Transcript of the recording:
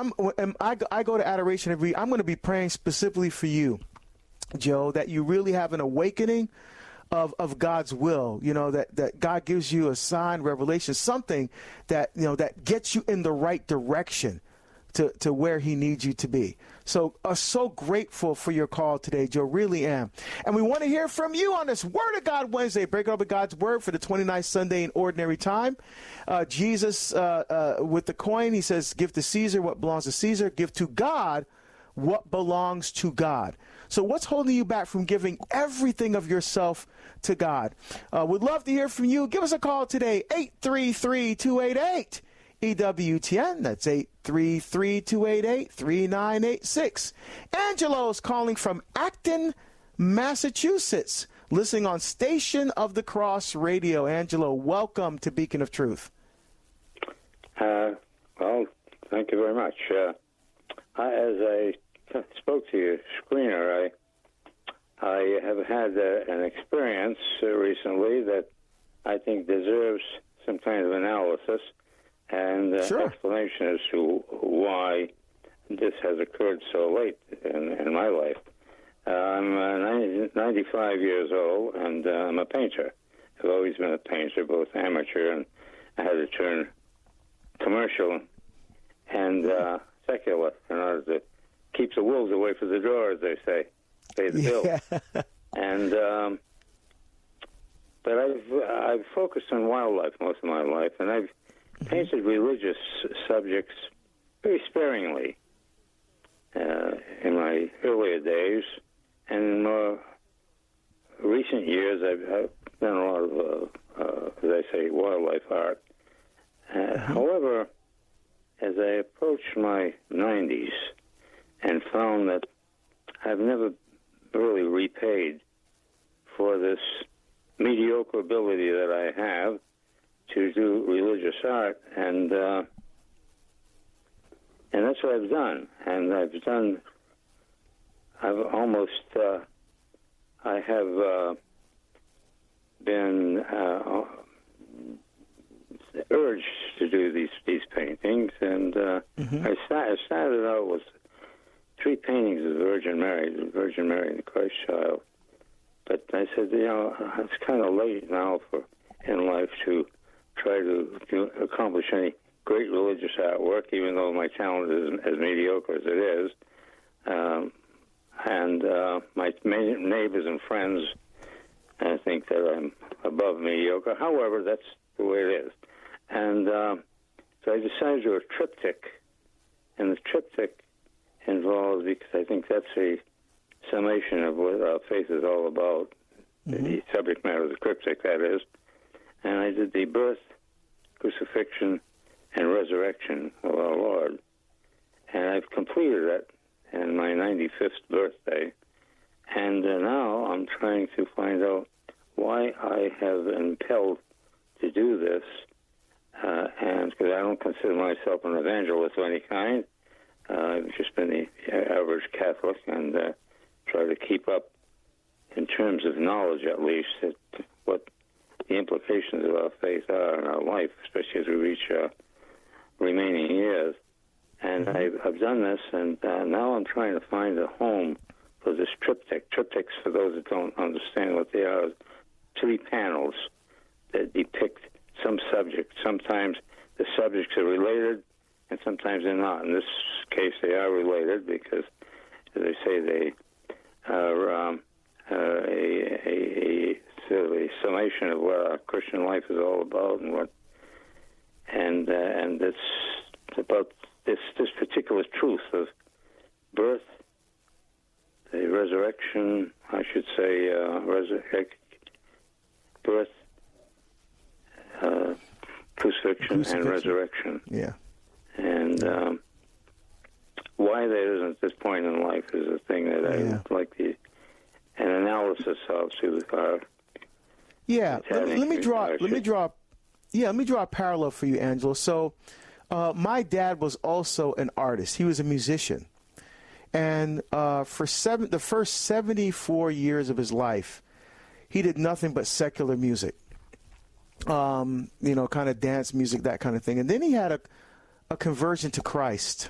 I go to adoration every. I'm going to be praying specifically for you, Joe, that you really have an awakening of God's will, that God gives you a sign, revelation, something that, that gets you in the right direction to where he needs you to be. So grateful for your call today, Joe, really am. And we want to hear from you on this Word of God Wednesday, breaking open God's Word for the 29th Sunday in Ordinary Time. Jesus, with the coin, he says, give to Caesar what belongs to Caesar, give to God what belongs to God. So what's holding you back from giving everything of yourself to God? We'd love to hear from you. Give us a call today, 833-288-EWTN. That's 833-288-3986. Angelo's calling from Acton, Massachusetts, listening on Station of the Cross Radio. Angelo, welcome to Beacon of Truth. Well, thank you very much. As I spoke to your screener, I have had an experience recently that I think deserves some kind of analysis and explanation as to why this has occurred so late in my life. I'm 95 years old, and I'm a painter. I've always been a painter, both amateur, and I had to turn commercial and secular in order to keep the wolves away from the door, as they say, pay the bill. And but I've focused on wildlife most of my life, and I've painted religious subjects very sparingly in my earlier days, and in more recent years I've done a lot of, as I say, wildlife art. However, as I approached my 90s and found that I've never really repaid for this mediocre ability that I have to do religious art, and that's what I've done. And I have been urged to do these paintings, and I started out with 3 paintings of the Virgin Mary and the Christ Child. But I said, it's kind of late now in life to try to accomplish any great religious artwork, even though my talent is as mediocre as it is. And my neighbors and friends think that I'm above mediocre. However, that's the way it is. And so I decided to do a triptych. And the triptych involves, because I think that's a summation of what our faith is all about, the subject matter of the triptych, that is. And I did the birth, crucifixion, and resurrection of our Lord. And I've completed it in my 95th birthday. And now I'm trying to find out why I have impelled to do this. And because I don't consider myself an evangelist of any kind, I've just been the average Catholic, and try to keep up, in terms of knowledge at least, what the implications of our faith are in our life, especially as we reach our remaining years. And I've done this, and now I'm trying to find a home for this triptych. Triptychs, for those that don't understand what they are 3 panels that depict some subject. Sometimes the subjects are related, and sometimes they're not. In this case, they are related because, as I say, they are a summation of what our Christian life is all about, and it's about this particular truth of birth, the resurrection, I should say, birth, crucifixion, and resurrection. Yeah. And why that isn't at this point in life is a thing that I'd like an analysis of to our. Yeah, let me draw a parallel for you, Angelo. So, my dad was also an artist. He was a musician, and for the first 74 years of his life, he did nothing but secular music. Kind of dance music, that kind of thing. And then he had a conversion to Christ.